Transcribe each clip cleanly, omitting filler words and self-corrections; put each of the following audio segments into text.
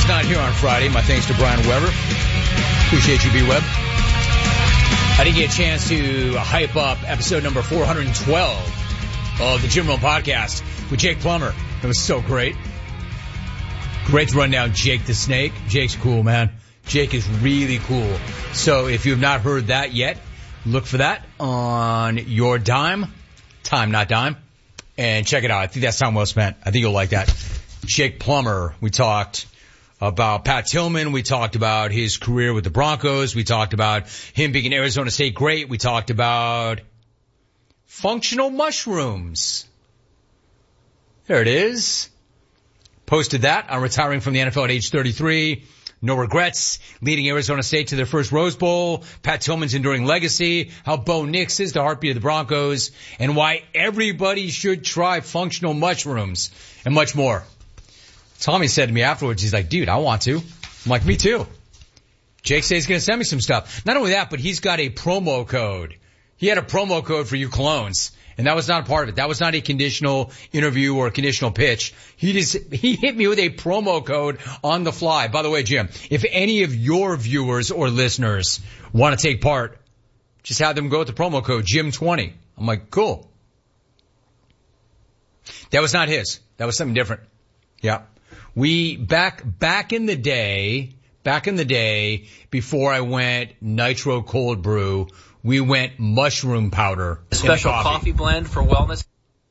not here on Friday. My thanks to Brian Weber. Appreciate you, B-Web. I didn't get a chance to hype up episode number 412 of the Jim Rome podcast with Jake Plummer. It was so great. Great to run down Jake the Snake. Jake's cool, man. Jake is really cool. So if you have not heard that yet, look for that on your time, not dime, and check it out. I think that's time well spent. I think you'll like that. Jake Plummer, we talked about Pat Tillman. We talked about his career with the Broncos. We talked about him being an Arizona State great. We talked about functional mushrooms. There it is. Posted that on retiring from the NFL at age 33. No regrets. Leading Arizona State to their first Rose Bowl. Pat Tillman's enduring legacy. How Bo Nix is the heartbeat of the Broncos. And why everybody should try functional mushrooms. And much more. Tommy said to me afterwards, he's like, dude, I want to. I'm like, me too. Jake says he's going to send me some stuff. Not only that, but he's got a promo code. He had a promo code for you clones. And that was not a part of it. That was not a conditional interview or a conditional pitch. He hit me with a promo code on the fly. By the way, Jim, if any of your viewers or listeners want to take part, just have them go with the promo code Jim20. I'm like, cool. That was not his. That was something different. Yeah. We back in the day, before I went nitro cold brew, we went mushroom powder. A special coffee blend for wellness.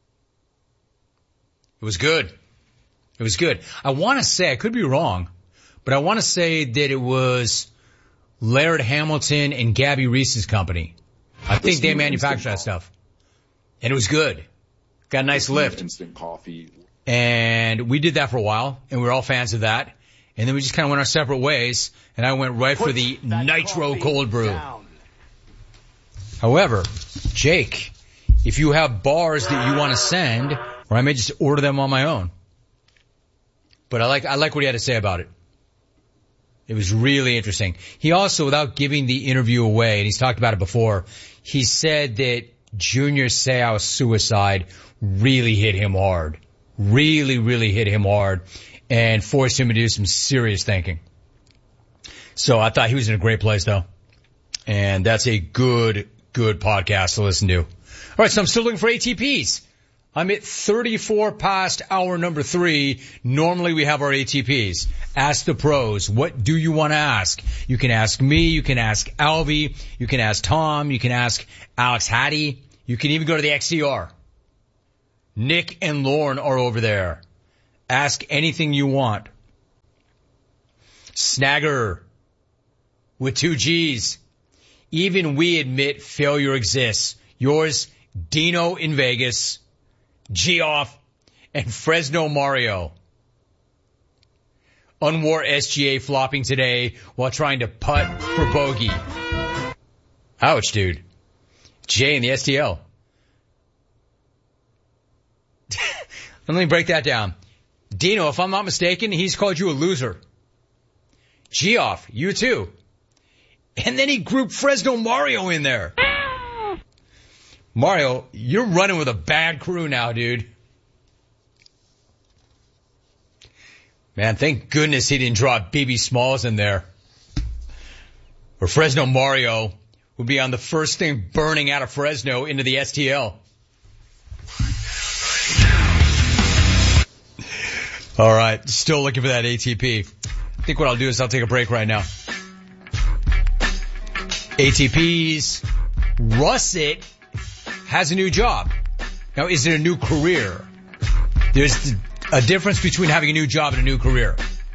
It was good. It was good. I want to say, I could be wrong, but I want to say that it was Laird Hamilton and Gabby Reese's company. I think they manufactured that stuff. And it was good. Got a nice lift. Instant coffee. And we did that for a while, and we were all fans of that. And then we just kind of went our separate ways, and I went right for the nitro cold brew. However, Jake, if you have bars that you want to send, or I may just order them on my own. But I like what he had to say about it. It was really interesting. He also, without giving the interview away, and he's talked about it before, he said that Junior Seau's suicide really hit him hard. Really, really hit him hard and forced him to do some serious thinking. So I thought he was in a great place, though. And that's a good podcast to listen to. All right, so I'm still looking for ATPs. I'm at 34 past hour number 3. Normally we have our ATPs. Ask the pros. What do you want to ask? You can ask me. You can ask Alvy. You can ask Tom. You can ask Alex Hattie. You can even go to the XCR. Nick and Lauren are over there. Ask anything you want. Snagger with 2 G's. Even we admit failure exists. Yours, Dino in Vegas, Geoff, and Fresno Mario. Unwar SGA flopping today while trying to putt for bogey. Ouch, dude. Jay in the STL. Let me break that down. Dino, if I'm not mistaken, he's called you a loser. Geoff, you too. And then he grouped Fresno Mario in there. Mario, you're running with a bad crew now, dude. Man, thank goodness he didn't drop BB Smalls in there. Or Fresno Mario would be on the first thing burning out of Fresno into the STL. All right, still looking for that ATP. I think what I'll do is I'll take a break right now. ATPs. Russet has a new job. Now, is it a new career? There's a difference between having a new job and a new career.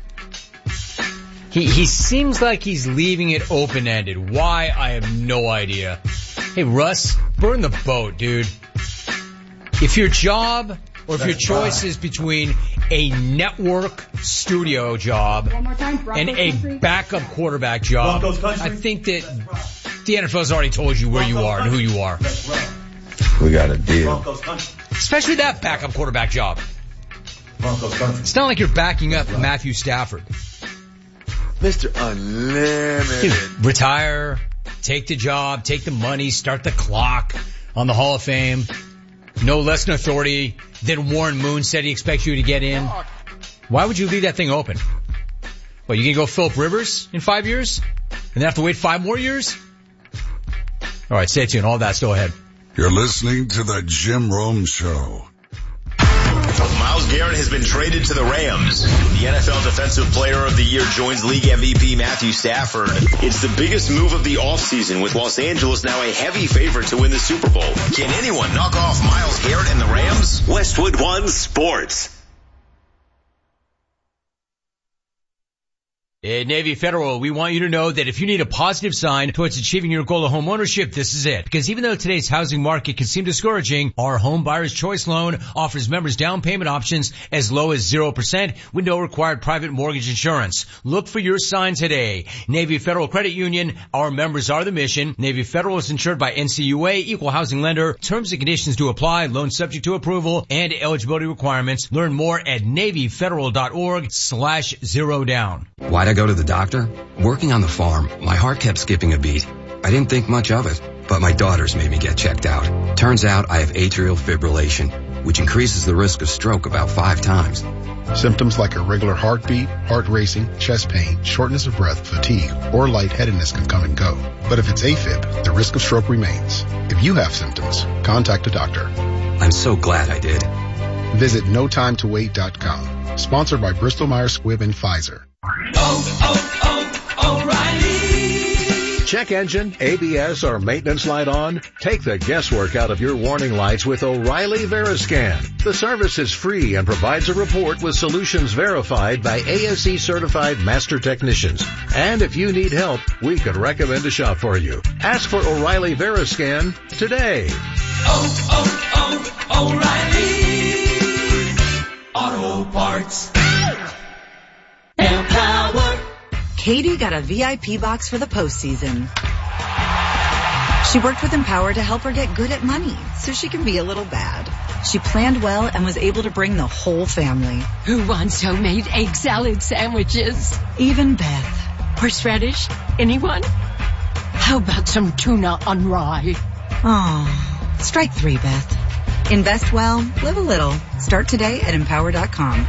He seems like he's leaving it open-ended. Why? I have no idea. Hey, Russ, burn the boat, dude. If your job or if your choice is between a network studio job and a backup quarterback job, I think that the NFL's already told you where you are and who you are. We got a deal. Especially that backup quarterback job. It's not like you're backing up Matthew Stafford. Mr. Unlimited. Dude, retire, take the job, take the money, start the clock on the Hall of Fame. No less an authority than Warren Moon said he expects you to get in. Why would you leave that thing open? What, you gonna go Phillip Rivers in 5 years? And then have to wait 5 more years? All right, stay tuned. All that still ahead. You're listening to the Jim Rome Show. Myles Garrett has been traded to the Rams. The NFL Defensive Player of the Year joins league MVP Matthew Stafford. It's the biggest move of the offseason, with Los Angeles now a heavy favorite to win the Super Bowl. Can anyone knock off Myles Garrett and the Rams? Westwood One Sports. At Navy Federal, we want you to know that if you need a positive sign towards achieving your goal of home ownership, this is it. Because even though today's housing market can seem discouraging, our Home Buyer's Choice loan offers members down payment options as low as 0% with no required private mortgage insurance. Look for your sign today. Navy Federal Credit Union, our members are the mission. Navy Federal is insured by NCUA, equal housing lender. Terms and conditions to apply, loan subject to approval, and eligibility requirements. Learn more at NavyFederal.org/0down. Why'd I go to the doctor? Working on the farm, my heart kept skipping a beat. I didn't think much of it, but my daughters made me get checked out. Turns out I have atrial fibrillation, which increases the risk of stroke about 5 times. Symptoms like irregular heartbeat, heart racing, chest pain, shortness of breath, fatigue, or lightheadedness can come and go. But if it's AFib, the risk of stroke remains. If you have symptoms, contact a doctor. I'm so glad I did. Visit NoTimeToWait.com. Sponsored by Bristol Myers Squibb and Pfizer. O'Reilly. Check engine, ABS, or maintenance light on? Take the guesswork out of your warning lights with O'Reilly Veriscan. The service is free and provides a report with solutions verified by ASE certified master technicians. And if you need help, we could recommend a shop for you. Ask for O'Reilly Veriscan today. O'Reilly Auto Parts. Empower. Katie got a VIP box for the postseason. She worked with Empower to help her get good at money so she can be a little bad. She planned well and was able to bring the whole family. Who wants homemade egg salad sandwiches? Even Beth. Horseradish? Anyone? How about some tuna on rye? Oh, strike 3, Beth. Invest well, live a little. Start today at Empower.com.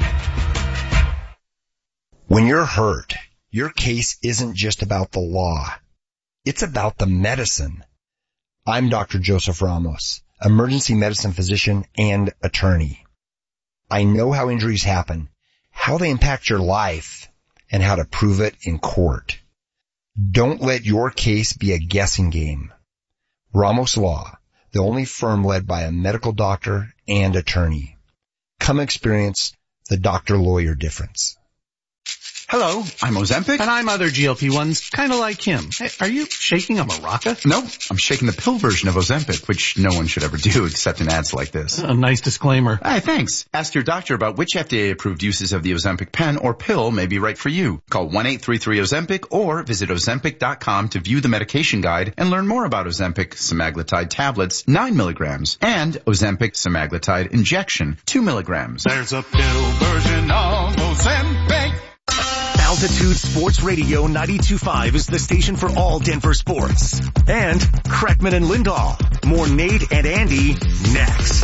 When you're hurt, your case isn't just about the law. It's about the medicine. I'm Dr. Joseph Ramos, emergency medicine physician and attorney. I know how injuries happen, how they impact your life, and how to prove it in court. Don't let your case be a guessing game. Ramos Law, the only firm led by a medical doctor and attorney. Come experience the doctor-lawyer difference. Hello, I'm Ozempic. And I'm other GLP-1s, kind of like him. Hey, are you shaking a maraca? No, I'm shaking the pill version of Ozempic, which no one should ever do except in ads like this. A nice disclaimer. Hey, thanks. Ask your doctor about which FDA-approved uses of the Ozempic pen or pill may be right for you. Call 1-833-OZEMPIC or visit Ozempic.com to view the medication guide and learn more about Ozempic semaglutide tablets, 9 milligrams, and Ozempic semaglutide injection, 2 milligrams. There's a pill version of Ozempic. Altitude Sports Radio 92.5 is the station for all Denver sports. And Kreckman and Lindahl. More Nate and Andy next.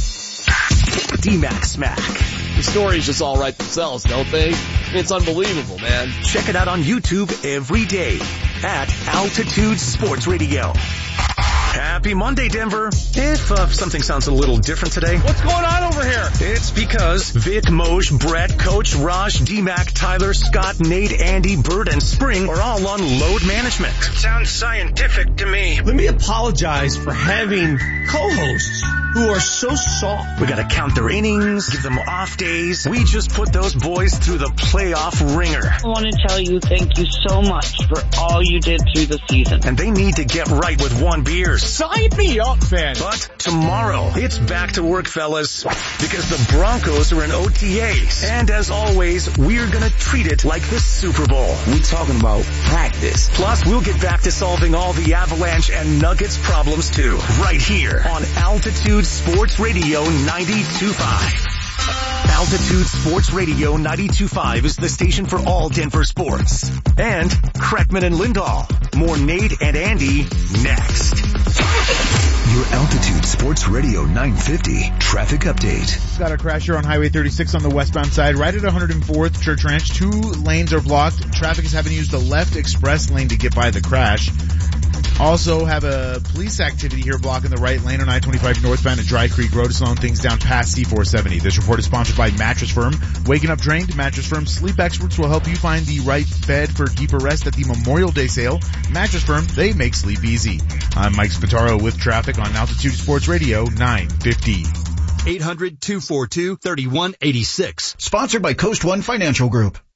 D-Mac Smack. The stories just all write themselves, don't they? It's unbelievable, man. Check it out on YouTube every day at Altitude Sports Radio. Happy Monday, Denver. If something sounds a little different today. What's going on over here? It's because Vic, Moj, Brett, Coach, Raj, D-Mac, Tyler, Scott, Nate, Andy, Bird, and Spring are all on load management. Sounds scientific to me. Let me apologize for having co-hosts who are so soft. We gotta count their innings, give them off days. We just put those boys through the playoff ringer. I want to tell you thank you so much for all you did through the season. And they need to get right with one beer. Sign me up, man. But tomorrow, it's back to work, fellas, because the Broncos are in OTAs. And as always, we're gonna treat it like the Super Bowl. We talking about practice. Plus, we'll get back to solving all the Avalanche and Nuggets problems too, right here on Altitude Sports Radio 92.5. Altitude Sports Radio 92.5 is the station for all Denver sports. And Kreckman and Lindahl. More Nate and Andy next. Your Altitude Sports Radio 950 traffic update. Got a crash here on Highway 36 on the westbound side, right at 104th Church Ranch. 2 lanes are blocked. Traffic is having to use the left express lane to get by the crash. Also have a police activity here blocking the right lane on I-25 northbound at Dry Creek Road, slowing things down past C-470. This report is sponsored by Mattress Firm. Waking up drained, Mattress Firm sleep experts will help you find the right bed for deeper rest at the Memorial Day sale. Mattress Firm, they make sleep easy. I'm Mike Spataro with traffic on Altitude Sports Radio 950. 800-242-3186. Sponsored by Coast One Financial Group.